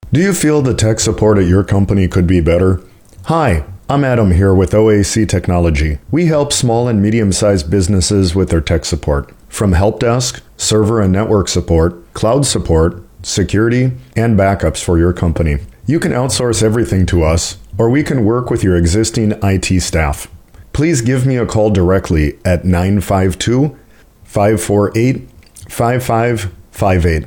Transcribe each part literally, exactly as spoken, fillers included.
Do you feel the tech support at your company could be better? Hi, I'm Adam here with O A C Technology. We help small and medium-sized businesses with their tech support. From help desk, server and network support, cloud support, security, and backups for your company. You can outsource everything to us, or we can work with your existing I T staff. Please give me a call directly at nine five two, five four eight, five five five eight.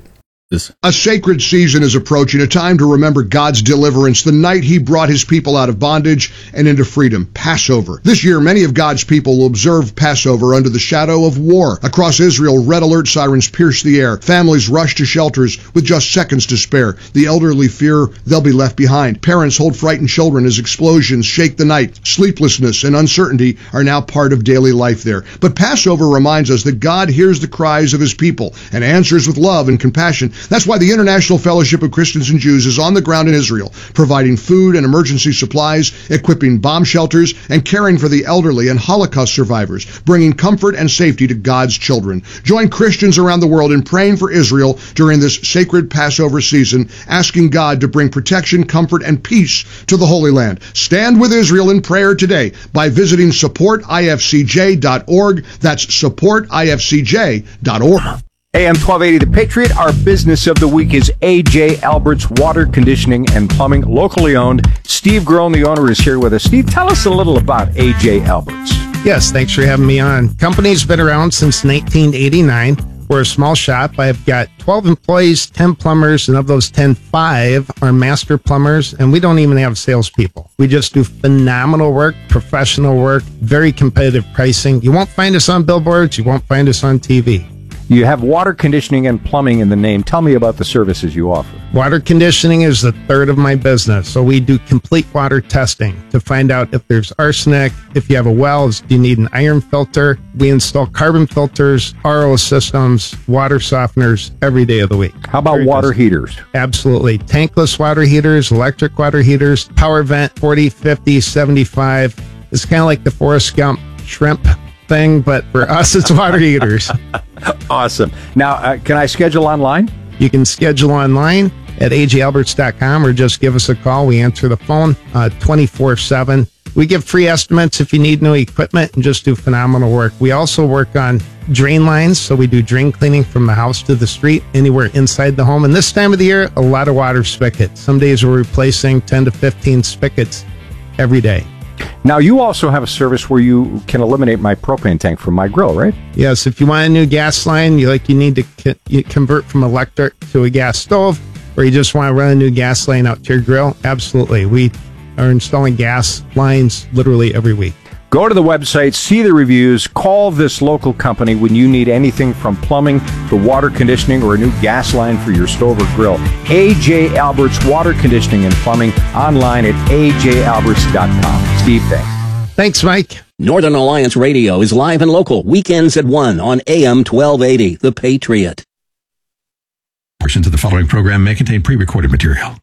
A sacred season is approaching, a time to remember God's deliverance, the night he brought his people out of bondage and into freedom, Passover. This year, many of God's people will observe Passover under the shadow of war. Across Israel, red alert sirens pierce the air. Families rush to shelters with just seconds to spare. The elderly fear they'll be left behind. Parents hold frightened children as explosions shake the night. Sleeplessness and uncertainty are now part of daily life there. But Passover reminds us that God hears the cries of his people and answers with love and compassion. That's why the International Fellowship of Christians and Jews is on the ground in Israel, providing food and emergency supplies, equipping bomb shelters, and caring for the elderly and Holocaust survivors, bringing comfort and safety to God's children. Join Christians around the world in praying for Israel during this sacred Passover season, asking God to bring protection, comfort, and peace to the Holy Land. Stand with Israel in prayer today by visiting support I F C J dot org. That's support I F C J dot org. A M twelve eighty The Patriot. Our business of the week is A J Alberts Water Conditioning and Plumbing, locally owned. Steve Groen, the owner, is here with us. Steve, tell us a little about A J Alberts. Yes, thanks for having me on. Company's been around since nineteen eighty-nine. We're a small shop. I've got twelve employees, ten plumbers, and of those ten, five are master plumbers, and we don't even have salespeople. We just do phenomenal work, professional work, very competitive pricing. You won't find us on billboards. You won't find us on T V. You have water conditioning and plumbing in the name. Tell me about the services you offer. Water conditioning is the third of my business. So we do complete water testing to find out if there's arsenic, if you have a well, do you need an iron filter. We install carbon filters, R O systems, water softeners every day of the week. How about Very water testing. heaters? Absolutely. Tankless water heaters, electric water heaters, power vent, forty, fifty, seventy-five. It's kind of like the Forrest Gump shrimp thing, but for us, it's water heaters. Awesome. Now, uh, can I schedule online? You can schedule online at A J Alberts dot com or just give us a call. We answer the phone uh, twenty-four seven. We give free estimates if you need new equipment and just do phenomenal work. We also work on drain lines, so we do drain cleaning from the house to the street, anywhere inside the home. And this time of the year, a lot of water spigots. Some days we're replacing ten to fifteen spigots every day. Now, you also have a service where you can eliminate my propane tank from my grill, right? Yes, if you want a new gas line, you like you need to co- you convert from electric to a gas stove, or you just want to run a new gas line out to your grill, absolutely. We are installing gas lines literally every week. Go to the website, see the reviews, call this local company when you need anything from plumbing to water conditioning or a new gas line for your stove or grill. A J Alberts Water Conditioning and Plumbing, online at A J Alberts dot com. Steve, thanks. Thanks, Mike. Northern Alliance Radio is live and local, weekends at one on A M twelve eighty, The Patriot. Portions of the following program may contain pre-recorded material.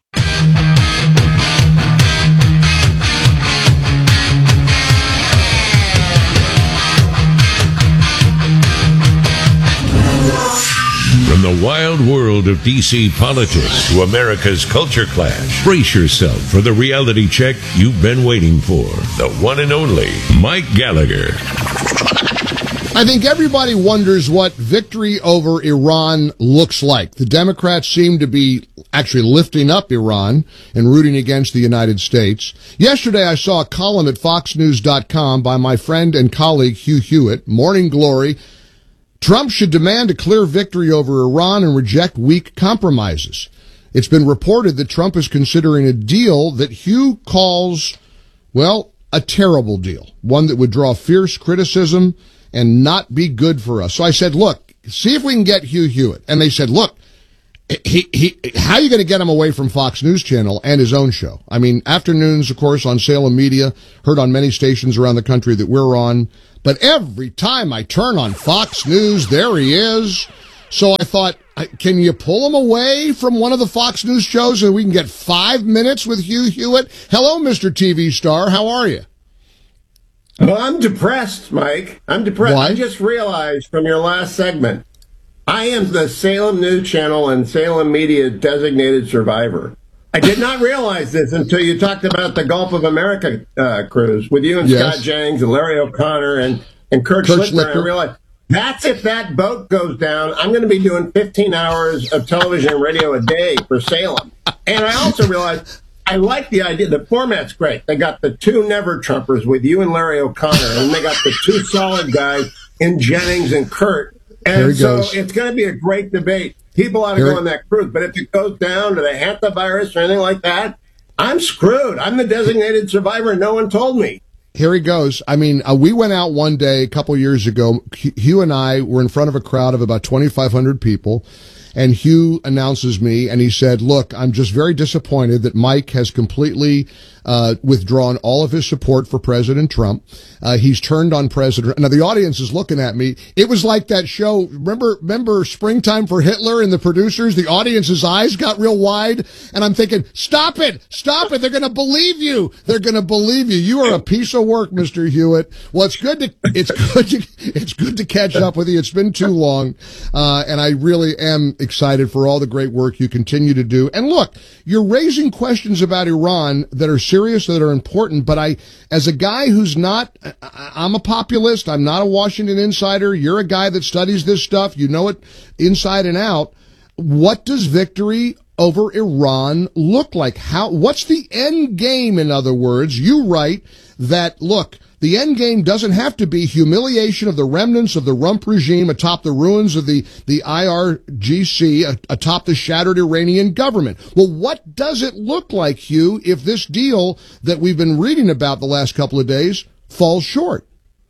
From the wild world of D C politics to America's culture clash, brace yourself for the reality check you've been waiting for. The one and only Mike Gallagher. I think everybody wonders what victory over Iran looks like. The Democrats seem to be actually lifting up Iran and rooting against the United States. Yesterday, I saw a column at fox news dot com by my friend and colleague Hugh Hewitt, Morning Glory. Trump should demand a clear victory over Iran and reject weak compromises. It's been reported that Trump is considering a deal that Hugh calls, well, a terrible deal, one that would draw fierce criticism and not be good for us. So I said, look, see if we can get Hugh Hewitt. And they said, look, he, he, how are you going to get him away from Fox News Channel and his own show? I mean, afternoons, of course, on Salem Media, heard on many stations around the country that we're on. But every time I turn on Fox News, there he is. So I thought, can you pull him away from one of the Fox News shows so we can get five minutes with Hugh Hewitt? Hello, Mister T V star. How are you? Well, I'm depressed, Mike. I'm depressed. Why? I just realized from your last segment, I am the Salem News Channel and Salem Media designated survivor. I did not realize this until you talked about the Gulf of America uh, cruise with you and Yes. Scott Jennings and Larry O'Connor and, and Kurt, Kurt Schlichter. Schlichter. I realized that's if that boat goes down, I'm going to be doing fifteen hours of television and radio a day for Salem. And I also realized I like the idea. The format's great. They got the two never-Trumpers with you and Larry O'Connor, and they got the two solid guys in Jennings and Kurt. There And he so goes. it's going to be a great debate. People ought to Here go he- on that cruise. But if it goes down to the hantavirus or anything like that, I'm screwed. I'm the designated survivor. No one told me. Here he goes. I mean, uh, we went out one day a couple years ago. Hugh and I were in front of a crowd of about twenty-five hundred people. And Hugh announces me, and he said, look, I'm just very disappointed that Mike has completely uh withdrawn all of his support for President Trump. Uh He's turned on President. Now, the audience is looking at me. It was like that show. Remember, remember Springtime for Hitler and the producers? The audience's eyes got real wide. And I'm thinking, stop it. Stop it. They're going to believe you. They're going to believe you. You are a piece of work, Mister Hewitt. Well, it's good to, it's good to, it's good to catch up with you. It's been too long. Uh, and I really am excited for all the great work you continue to do. And look, you're raising questions about Iran that are serious, that are important, but I, as a guy who's not, I, I'm a populist, I'm not a Washington insider, you're a guy that studies this stuff, you know it inside and out. What does victory over Iran look like? How, what's the end game, in other words? You write that, look, the end game doesn't have to be humiliation of the remnants of the rump regime atop the ruins of the, the I R G C, atop the shattered Iranian government. Well, what does it look like, Hugh, if this deal that we've been reading about the last couple of days falls short?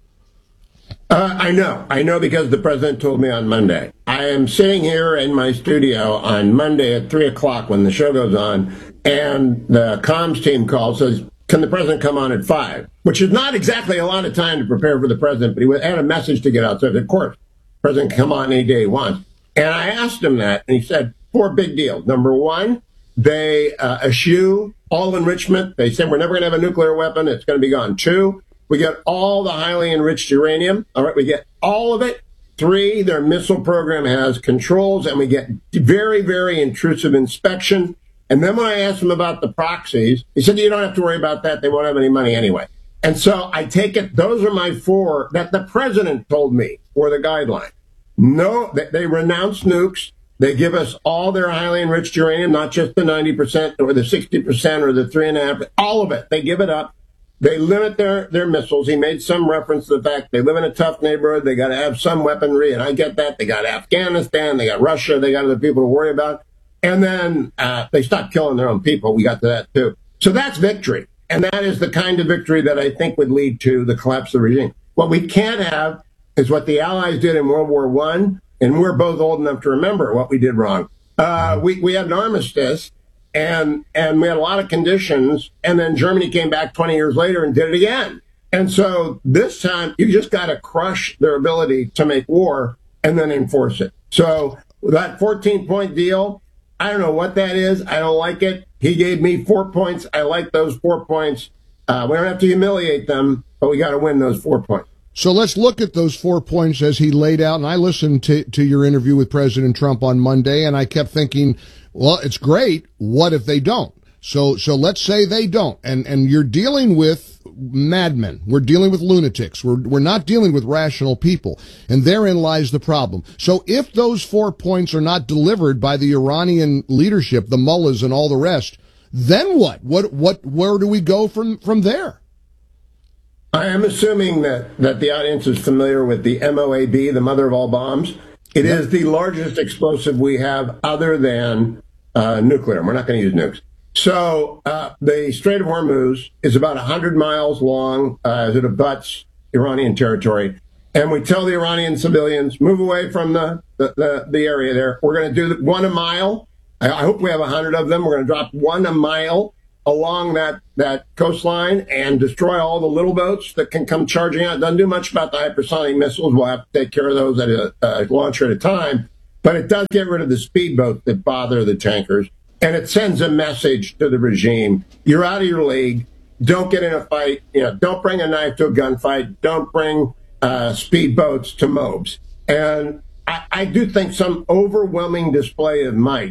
Uh, I know. I know because the president told me on Monday. I am sitting here in my studio on Monday at three o'clock when the show goes on, and the comms team calls, says, can the president come on at five? Which is not exactly a lot of time to prepare for the president, but he had a message to get out. So, of course, the president can come on any day he wants. And I asked him that, and he said, four big deals. Number one, they uh, eschew all enrichment. They said we're never going to have a nuclear weapon. It's going to be gone. Two, we get all the highly enriched uranium. All right, we get all of it. Three, their missile program has controls, and we get very, very intrusive inspection. And then when I asked him about the proxies, he said, you don't have to worry about that. They won't have any money anyway. And so I take it, those are my four that the president told me were the guideline. No, they, they renounce nukes. They give us all their highly enriched uranium, not just the ninety percent or the sixty percent or the three and a half, all of it. They give it up. They limit their, their missiles. He made some reference to the fact they live in a tough neighborhood. They got to have some weaponry, and I get that. They got Afghanistan. They got Russia. They got other people to worry about. And then uh, they stopped killing their own people. We got to that, too. So that's victory. And that is the kind of victory that I think would lead to the collapse of the regime. What we can't have is what the Allies did in World War One, and we're both old enough to remember what we did wrong. Uh, we, we had an armistice, and and we had a lot of conditions, and then Germany came back twenty years later and did it again. And so this time, you just got to crush their ability to make war and then enforce it. So that fourteen-point deal, I don't know what that is. I don't like it. He gave me four points. I like those four points. Uh, we don't have to humiliate them, but we got to win those four points. So let's look at those four points as he laid out. And I listened to, to your interview with President Trump on Monday, and I kept thinking, well, it's great. What if they don't? So, so let's say they don't. And, and you're dealing with madmen. We're dealing with lunatics. We're, we're not dealing with rational people. And therein lies the problem. So if those four points are not delivered by the Iranian leadership, the mullahs and all the rest, then what? What, what, where do we go from, from there? I am assuming that, that the audience is familiar with the M O A B, the mother of all bombs. It yep. is the largest explosive we have other than uh, nuclear. We're not going to use nukes. So uh, the Strait of Hormuz is about one hundred miles long uh, as it abuts Iranian territory. And we tell the Iranian civilians, move away from the, the, the, the area there. We're going to do one a mile. I, I hope we have one hundred of them. We're going to drop one a mile along that, that coastline and destroy all the little boats that can come charging out. Doesn't do much about the hypersonic missiles. We'll have to take care of those at a, a launcher at a time. But it does get rid of the speedboats that bother the tankers. And it sends a message to the regime. You're out of your league. Don't get in a fight. You know, don't bring a knife to a gunfight. Don't bring uh, speedboats to mobs. And I, I do think some overwhelming display of might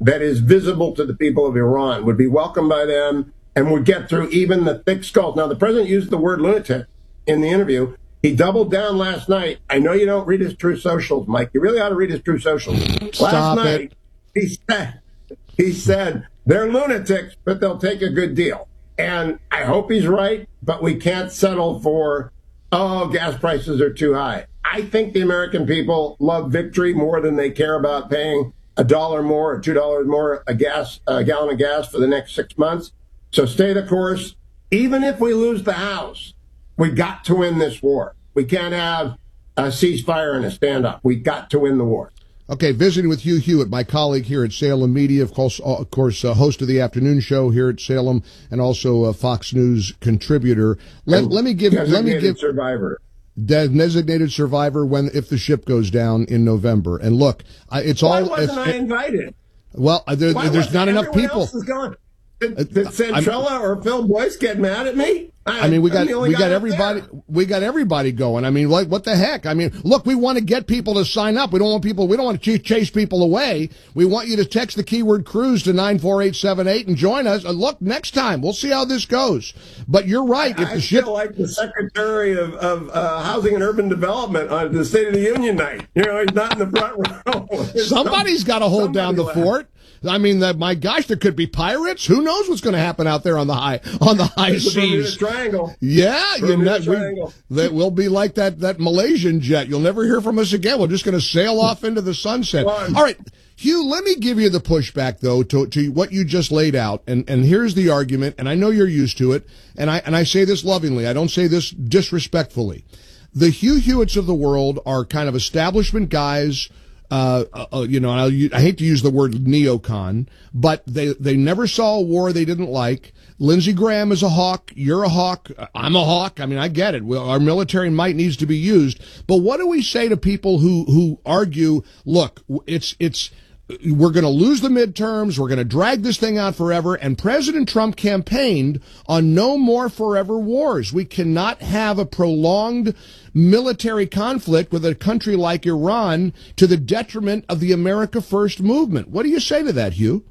that is visible to the people of Iran would be welcomed by them and would get through even the thick skulls. Now, the president used the word lunatic in the interview. He doubled down last night. I know you don't read his True Socials, Mike. You really ought to read his True Socials. Stop last night, it. he said, he said, they're lunatics, but they'll take a good deal. And I hope he's right, but we can't settle for, oh, gas prices are too high. I think the American people love victory more than they care about paying a dollar more or two dollars more a gas a gallon of gas for the next six months. So stay the course. Even if we lose the House, we got to win this war. We can't have a ceasefire and a standoff. We got to win the war. Okay, visiting with Hugh Hewitt, my colleague here at Salem Media, of course, of course uh, host of the afternoon show here at Salem, and also a Fox News contributor. Let, let me give, let me give survivor. designated survivor when if the ship goes down in November. And look, I, it's Why all. wasn't it's, I it, invited? Well, there, Why there's not enough everyone people. Else is gone? Did, did Centrella or Phil Boyce get mad at me? I mean, we got we got everybody there. we got everybody going. I mean, like what the heck? I mean, look, we want to get people to sign up. We don't want people. We don't want to chase people away. We want you to text the keyword cruise to nine four eight seven eight and join us. And look, next time we'll see how this goes. But you're right. If I the ship, feel like the Secretary of, of uh, Housing and Urban Development on the State of the Union night. You know, he's not in the front row. somebody's got to hold down the left. fort. I mean, that my gosh, there could be pirates. Who knows what's going to happen out there on the high on the high It's the Bermuda seas? Triangle. Yeah, you know, Triangle. we, that will be like that that Malaysian jet. You'll never hear from us again. We're just going to sail off into the sunset. Fun. All right, Hugh, let me give you the pushback though to to what you just laid out. And and here's the argument, and I know you're used to it, and I and I say this lovingly. I don't say this disrespectfully. The Hugh Hewitts of the world are kind of establishment guys. Uh, uh, you know, I'll, I hate to use the word neocon, but they, they never saw a war they didn't like. Lindsey Graham is a hawk. You're a hawk. I'm a hawk. I mean, I get it. Well, our military might needs to be used. But what do we say to people who, who argue, look, it's, it's, we're going to lose the midterms. We're going to drag this thing out forever. And President Trump campaigned on no more forever wars. We cannot have a prolonged military conflict with a country like Iran to the detriment of the America First movement. What do you say to that, Hugh?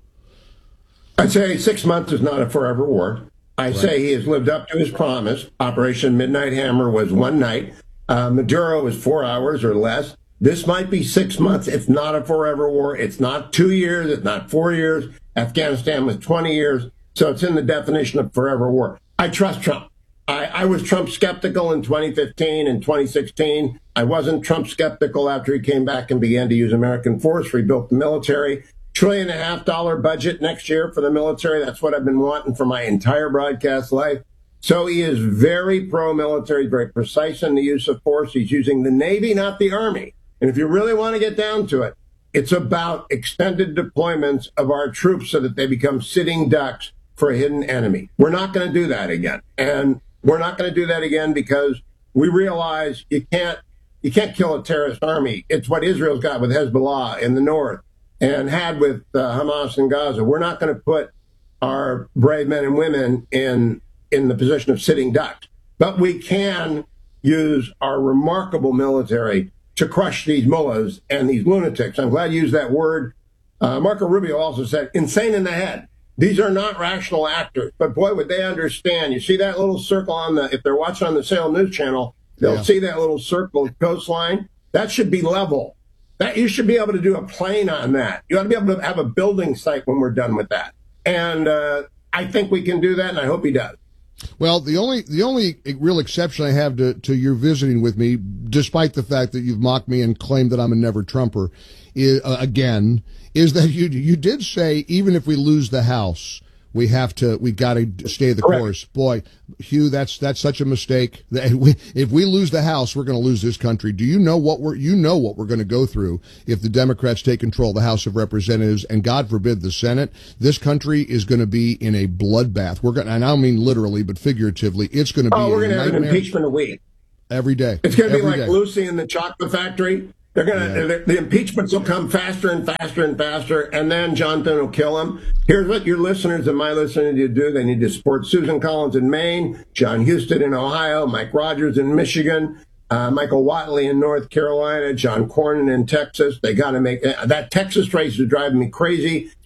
I say six months is not a forever war. I right. say he has lived up to his promise. Operation Midnight Hammer was one night. Uh, Maduro was four hours or less. This might be six months. It's not a forever war. It's not two years. It's not four years. Afghanistan was twenty years. So it's in the definition of forever war. I trust Trump. I, I was Trump skeptical in twenty fifteen and twenty sixteen. I wasn't Trump skeptical after he came back and began to use American force, rebuilt the military. Trillion and a half dollar budget next year for the military. That's what I've been wanting for my entire broadcast life. So he is very pro-military, very precise in the use of force. He's using the Navy, not the Army. And if you really want to get down to it, it's about extended deployments of our troops so that they become sitting ducks for a hidden enemy. We're not going to do that again. And we're not going to do that again because we realize you can't you can't kill a terrorist army. It's what Israel's got with Hezbollah in the north and had with uh, Hamas in Gaza. We're not going to put our brave men and women in in the position of sitting ducks. But we can use our remarkable military to crush these mullahs and these lunatics. I'm glad you used that word. Uh, Marco Rubio also said, insane in the head. These are not rational actors, but boy, would they understand. You see that little circle on the, if they're watching on the Salem News Channel, they'll yeah. see that little circle coastline. That should be level. That you should be able to do a plane on that. You ought to be able to have a building site when we're done with that. And uh, I think we can do that, and I hope he does. Well, the only the only real exception I have to, to your visiting with me, despite the fact that you've mocked me and claimed that I'm a never Trumper, is, uh, again, is that you you did say even if we lose the House, we have to we got to stay the Correct. course. Boy, Hugh, that's that's such a mistake. That we, if we lose the House, we're going to lose this country. Do you know what we're you know what we're going to go through if the Democrats take control of the House of Representatives and God forbid the Senate? This country is going to be in a bloodbath. We're going, and I don't mean literally, but figuratively, it's going to be. Oh, we're going to have an impeachment a week every day. It's going to be every like day. Lucy in the Chocolate Factory. They're going to, yeah. the, the impeachments will come faster and faster and faster, and then Jonathan will kill him. Here's what your listeners and my listeners need to do. They need to support Susan Collins in Maine, John Huston in Ohio, Mike Rogers in Michigan, uh, Michael Watley in North Carolina, John Cornyn in Texas. They got to make, uh, that Texas race is driving me crazy.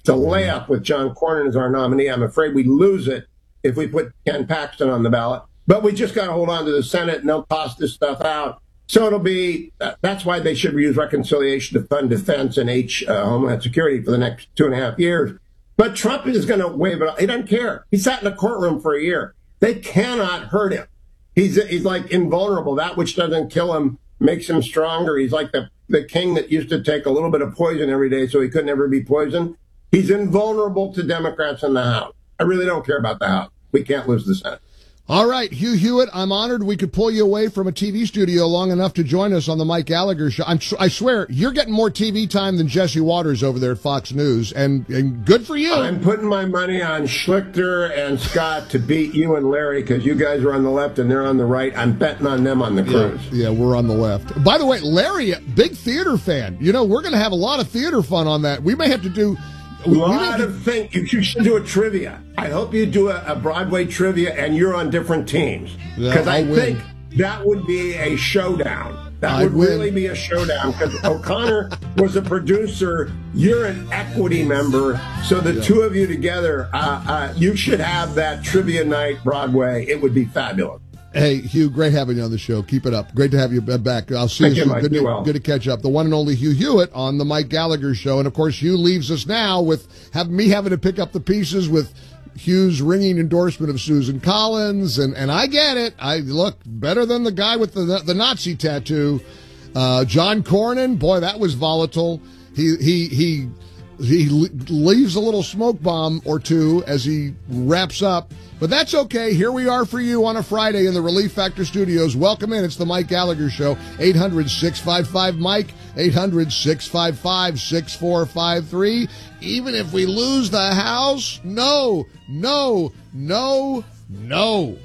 It's a layup with John Cornyn as our nominee. I'm afraid we lose it if we put Ken Paxton on the ballot. But we just got to hold on to the Senate, and they'll toss this stuff out. So it'll be, that's why they should use reconciliation to fund defense and H, uh, Homeland Security for the next two and a half years. But Trump is going to waive it. He doesn't care. He sat in a courtroom for a year. They cannot hurt him. He's he's like invulnerable. That which doesn't kill him makes him stronger. He's like the, the king that used to take a little bit of poison every day so he could never be poisoned. He's invulnerable to Democrats in the House. I really don't care about the House. We can't lose the Senate. All right, Hugh Hewitt, I'm honored we could pull you away from a T V studio long enough to join us on the Mike Gallagher Show. I'm, I swear, you're getting more T V time than Jesse Waters over there at Fox News, and, and good for you. I'm putting my money on Schlichter and Scott to beat you and Larry because you guys are on the left and they're on the right. I'm betting on them on the cruise. Yeah, yeah, we're on the left. By the way, Larry, big theater fan. You know, we're going to have a lot of theater fun on that. We may have to do... A lot of things. You should do a trivia. I hope you do a, a Broadway trivia and you're on different teams. Because yeah, I win. think that would be a showdown. That I'd would win. really be a showdown. Because O'Connor was a producer. You're an equity member. So the yeah. two of you together, uh, uh, you should have that trivia night Broadway. It would be fabulous. Hey, Hugh, great having you on the show. Keep it up. Great to have you back. I'll see Thank you soon. Mike. Good, to, well. good to catch up. The one and only Hugh Hewitt on the Mike Gallagher Show. And, of course, Hugh leaves us now with have me having to pick up the pieces with Hugh's ringing endorsement of Susan Collins. And, and I get it. I look better than the guy with the, the Nazi tattoo. Uh, John Cornyn, boy, that was volatile. He, he, he, he leaves a little smoke bomb or two as he wraps up. But that's okay. Here we are for you on a Friday in the Relief Factor Studios. Welcome in. It's the Mike Gallagher Show. eight hundred, six five five, Mike. eight hundred, six five five, six four five three. Even if we lose the House, no, no, no, no.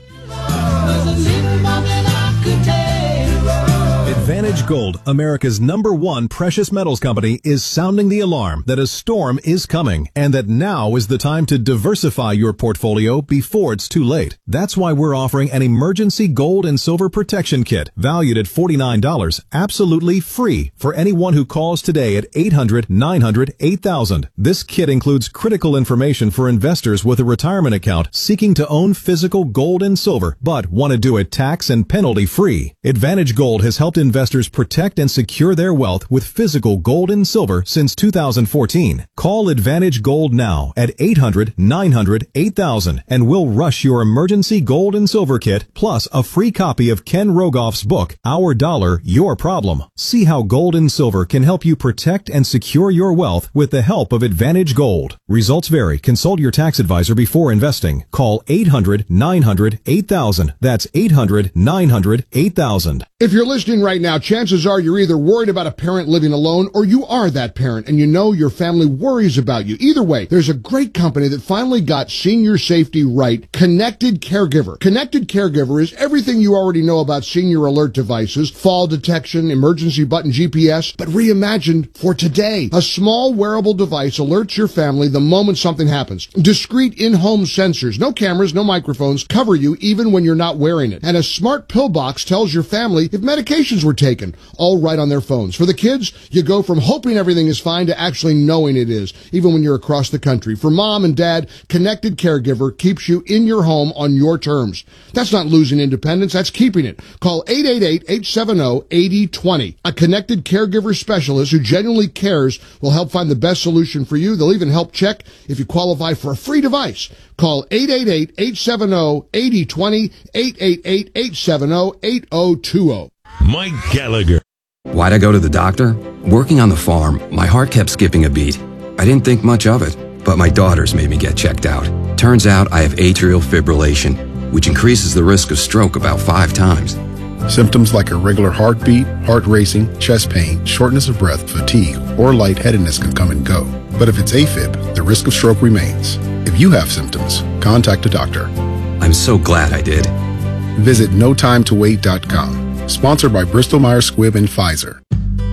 Advantage Gold, America's number one precious metals company, is sounding the alarm that a storm is coming and that now is the time to diversify your portfolio before it's too late. That's why we're offering an emergency gold and silver protection kit valued at forty-nine dollars, absolutely free for anyone who calls today at eight hundred, nine hundred, eight thousand. This kit includes critical information for investors with a retirement account seeking to own physical gold and silver but want to do it tax and penalty free. Advantage Gold has helped investors protect and secure their wealth with physical gold and silver since two thousand fourteen. Call Advantage Gold now at eight hundred, nine hundred, eight thousand and we'll rush your emergency gold and silver kit plus a free copy of Ken Rogoff's book, Our Dollar, Your Problem. See how gold and silver can help you protect and secure your wealth with the help of Advantage Gold. Results vary. Consult your tax advisor before investing. Call eight hundred, nine hundred, eight thousand. That's eight hundred, nine hundred, eight thousand. If you're listening right now, chances are you're either worried about a parent living alone or you are that parent and you know your family worries about you. Either way, there's a great company that finally got senior safety right, Connected Caregiver. Connected Caregiver is everything you already know about senior alert devices, fall detection, emergency button G P S, but reimagined for today. A small wearable device alerts your family the moment something happens. Discrete in-home sensors, no cameras, no microphones, cover you even when you're not wearing it. And a smart pill box tells your family if medications were taken, all right on their phones. For the kids, you go from hoping everything is fine to actually knowing it is, even when you're across the country. For mom and dad, Connected Caregiver keeps you in your home on your terms. That's not losing independence, that's keeping it. Call eight eight eight, eight seven zero, eight zero two zero. A Connected Caregiver specialist who genuinely cares will help find the best solution for you. They'll even help check if you qualify for a free device. Call eight eight eight, eight seven zero, eight zero two zero, eight eight eight, eight seven zero, eight zero two zero. Mike Gallagher. Why'd I go to the doctor? Working on the farm, my heart kept skipping a beat. I didn't think much of it, but my daughters made me get checked out. Turns out I have atrial fibrillation, which increases the risk of stroke about five times. Symptoms like irregular heartbeat, heart racing, chest pain, shortness of breath, fatigue, or lightheadedness can come and go. But if it's AFib, the risk of stroke remains. If you have symptoms, contact a doctor. I'm so glad I did. Visit no time to wait dot com. Sponsored by Bristol Myers Squibb and Pfizer.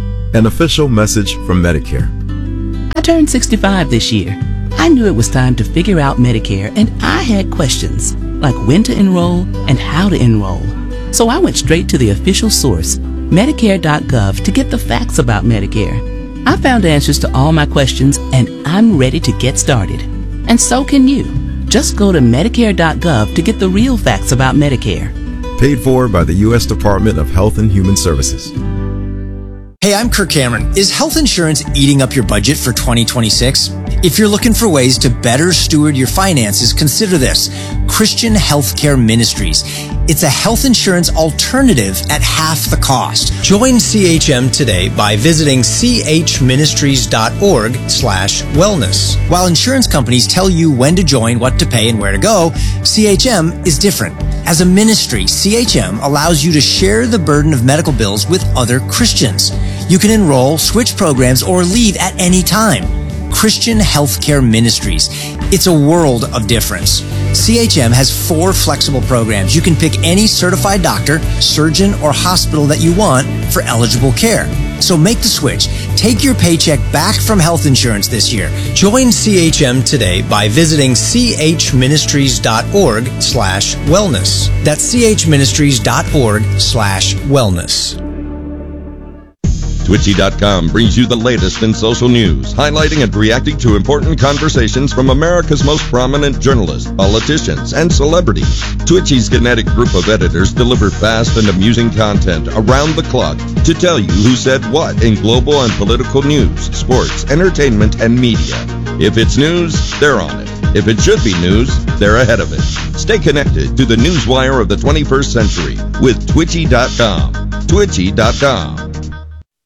An official message from Medicare. I turned sixty-five this year. I knew it was time to figure out Medicare, and I had questions, like when to enroll and how to enroll. So I went straight to the official source, Medicare dot gov, to get the facts about Medicare. I found answers to all my questions, and I'm ready to get started. And so can you. Just go to Medicare dot gov to get the real facts about Medicare. Paid for by the U S Department of Health and Human Services. Hey, I'm Kirk Cameron. Is health insurance eating up your budget for twenty twenty-six? If you're looking for ways to better steward your finances, consider this: Christian Healthcare Ministries. It's a health insurance alternative at half the cost. Join C H M today by visiting chministries.org slash wellness. While insurance companies tell you when to join, what to pay, and where to go, C H M is different. As a ministry, C H M allows you to share the burden of medical bills with other Christians. You can enroll, switch programs, or leave at any time. Christian Healthcare Ministries. It's a world of difference. C H M has four flexible programs. You can pick any certified doctor, surgeon, or hospital that you want for eligible care. So make the switch. Take your paycheck back from health insurance this year. Join C H M today by visiting chministries.org slash wellness. That's chministries.org slash wellness. Twitchy dot com brings you the latest in social news, highlighting and reacting to important conversations from America's most prominent journalists, politicians, and celebrities. Twitchy's kinetic group of editors deliver fast and amusing content around the clock to tell you who said what in global and political news, sports, entertainment, and media. If it's news, they're on it. If it should be news, they're ahead of it. Stay connected to the newswire of the twenty-first century with Twitchy dot com. Twitchy dot com.